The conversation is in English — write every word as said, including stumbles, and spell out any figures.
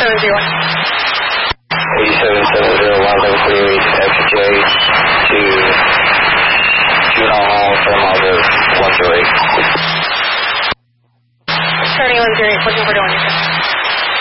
seven zero. eighty-seven seven zero, London Cleary, X J to Juvenile Hall, Fairmont Road, one zero eight. Turning one zero eight, pushing for